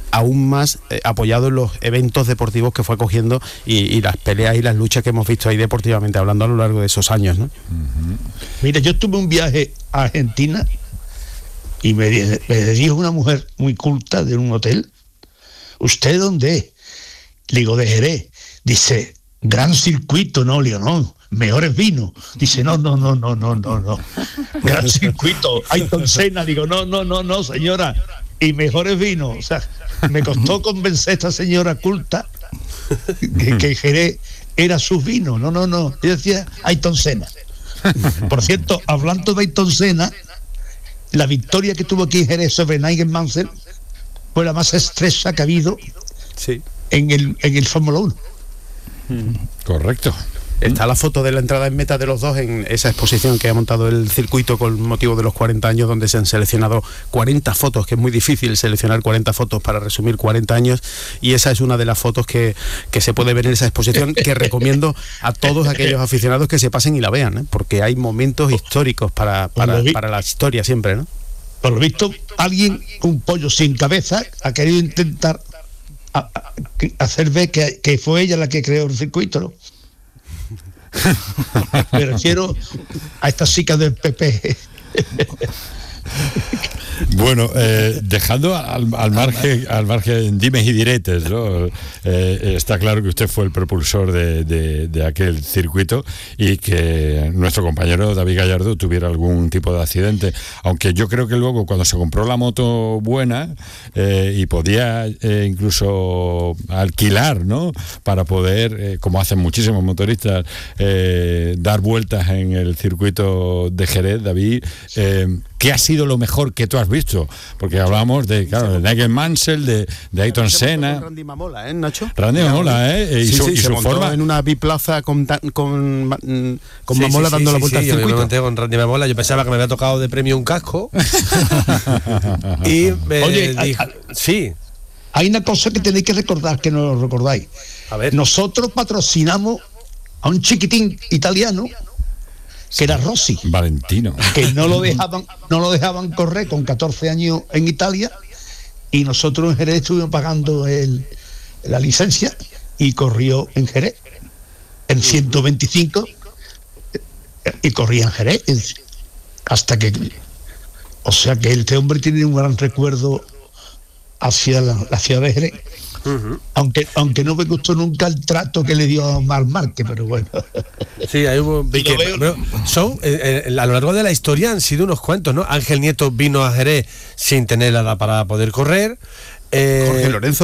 aún más apoyado en los eventos deportivos que fue cogiendo y las peleas y las luchas que hemos visto ahí deportivamente hablando a lo largo de esos años, ¿no? Mira, yo tuve un viaje a Argentina y me dijo una mujer muy culta de un hotel: ¿usted dónde es? Le digo, de Jerez. Dice, gran circuito. No, le digo, no, mejores vinos. Dice, no. Gran circuito, Ayrton Senna. Digo, no, señora, y mejores vinos. O sea, me costó convencer a esta señora culta que Jerez era sus vinos. No. Yo decía Ayrton Senna. Por cierto, hablando de Ayrton Senna, la victoria que tuvo aquí en Jerez sobre Nigel Mansell fue la más estrecha que ha habido en el Fórmula 1. Correcto. Está la foto de la entrada en meta de los dos en esa exposición que ha montado el circuito con motivo de los 40 años, donde se han seleccionado 40 fotos, que es muy difícil seleccionar 40 fotos para resumir 40 años, y esa es una de las fotos que se puede ver en esa exposición, que recomiendo a todos aquellos aficionados que se pasen y la vean, ¿eh? Porque hay momentos históricos para la historia siempre, ¿no? Por lo visto, alguien, un pollo sin cabeza, ha querido intentar hacer ver que fue ella la que creó el circuito, ¿no? Me refiero a estas chicas del PP. Bueno, dejando al margen dimes y diretes, ¿no? Está claro que usted fue el propulsor de aquel circuito y que nuestro compañero David Gallardo tuviera algún tipo de accidente, aunque yo creo que luego cuando se compró la moto buena y podía incluso alquilar, ¿no?, para poder, como hacen muchísimos motoristas, dar vueltas en el circuito de Jerez. David, ¿qué ha sido lo mejor que tú has visto? Porque hablamos de Nigel Mansell, de Ayrton Senna. Randy Mamola, Nacho. Randy Mamola, y su forma en una biplaza con Mamola dando la vuelta al circuito. Yo me monté con Randy Mamola, yo pensaba que me había tocado de premio un casco. Y Oye, sí. Hay una cosa que tenéis que recordar, que no lo recordáis. A ver. Nosotros patrocinamos a un chiquitín italiano que era Rossi, Valentino, que no lo dejaban correr con 14 años en Italia, y nosotros en Jerez estuvimos pagando la licencia y corrió en Jerez en 125 y corría en Jerez hasta que, o sea que este hombre tiene un gran recuerdo hacia la ciudad de Jerez. Aunque no me gustó nunca el trato que le dio a Marc Márquez, pero bueno. Sí, hay un a lo largo de la historia han sido unos cuantos, ¿no? Ángel Nieto vino a Jerez sin tener la edad para poder correr. Jorge Lorenzo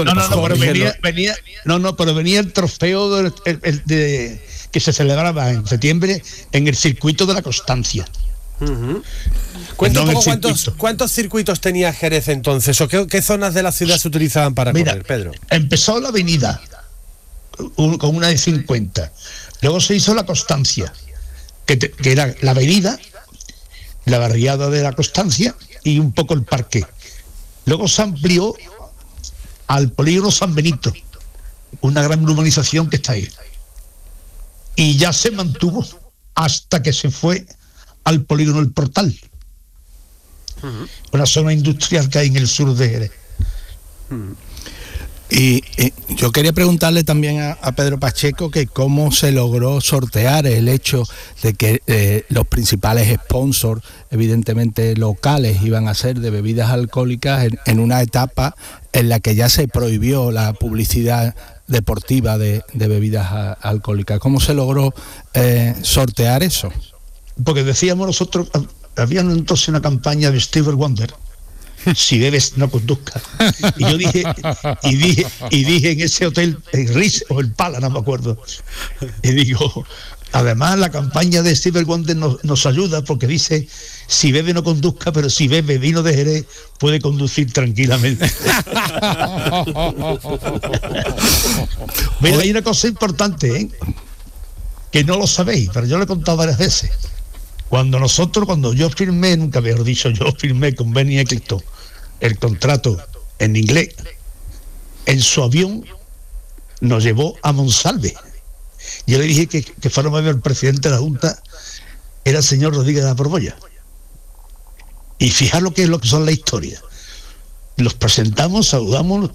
pero venía el trofeo que se celebraba en septiembre en el circuito de la Constancia. Cuenta un poco cuántos circuitos tenía Jerez entonces, o qué zonas de la ciudad se utilizaban para correr, Pedro. Empezó la avenida con una de 50, luego se hizo la Constancia, que era la avenida, la barriada de la Constancia y un poco el parque. Luego se amplió al polígono San Benito, una gran urbanización que está ahí, y ya se mantuvo hasta que se fue al polígono El Portal, una zona industrial que hay en el sur de Jerez. Y yo quería preguntarle también a Pedro Pacheco que cómo se logró sortear el hecho de que los principales sponsors, evidentemente locales, iban a ser de bebidas alcohólicas en una etapa en la que ya se prohibió la publicidad deportiva de bebidas alcohólicas. ¿Cómo se logró sortear eso? Porque decíamos nosotros, había entonces una campaña de Stevie Wonder: si bebes no conduzcas. Y yo dije en ese hotel, el Ritz o el Pala, no me acuerdo, y digo, además la campaña de Stevie Wonder nos ayuda porque dice: si bebe no conduzca, pero si bebe vino de Jerez puede conducir tranquilamente. Mira, hay una cosa importante, que no lo sabéis, pero yo lo he contado varias veces. Cuando yo firmé, nunca mejor dicho, yo firmé con Bernie Eccleston el contrato en inglés, en su avión nos llevó a Monsalve. Yo le dije que fuéramos a ver el presidente de la Junta, era el señor Rodríguez de la Borbolla. Y fijaros lo que son la historia. Los presentamos, saludamos,